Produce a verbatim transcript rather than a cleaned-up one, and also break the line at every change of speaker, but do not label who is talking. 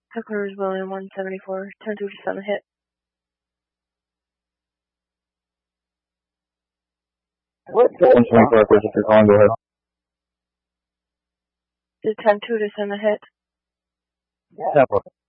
Headquarters William one seventy-four, ten two just on the hit.
What? one twenty-four, Headquarters, if you're calling, go ahead.
Did ten two just on the hit?
Temple.